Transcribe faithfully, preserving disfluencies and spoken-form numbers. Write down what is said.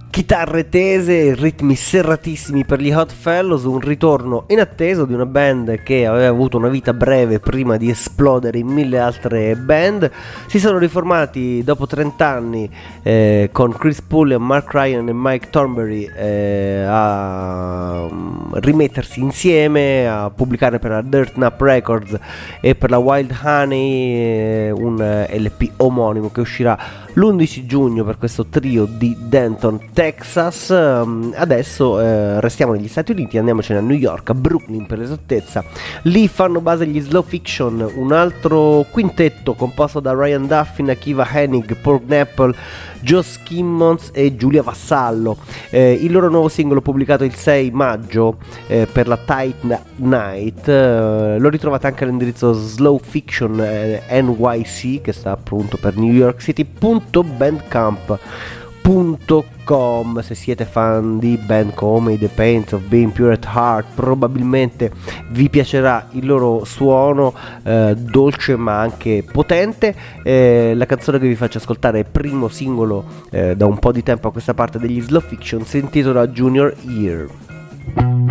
chitarre tese, ritmi serratissimi per gli Hot Fellows, un ritorno inatteso di una band che aveva avuto una vita breve prima di esplodere in mille altre band. Si sono riformati dopo trenta anni eh, con Chris Pulliam, Mark Ryan e Mike Thornberry eh, a um, rimettersi insieme, a pubblicare per la Dirt Nap Records e per la Wild Honey eh, un L P omonimo che uscirà l'undici giugno per questo trio di Denton, Texas. Adesso eh, restiamo negli Stati Uniti, andiamocene a New York, a Brooklyn per l'esattezza. Lì fanno base gli Slow Fiction, un altro quintetto composto da Ryan Duffin, Akiva Hennig, Paul Knapple, Joe Skimmons e Giulia Vassallo. Eh, il loro nuovo singolo pubblicato il sei maggio eh, per la Tight Night eh, lo ritrovate anche all'indirizzo slowfiction eh, N Y C, che sta appunto per New York City punto bandcamp punto com. Se siete fan di band come The Pains of Being Pure at Heart, probabilmente vi piacerà il loro suono eh, dolce ma anche potente. Eh, la canzone che vi faccio ascoltare è primo singolo eh, da un po' di tempo a questa parte degli Slow Fiction, si intitola Junior Year.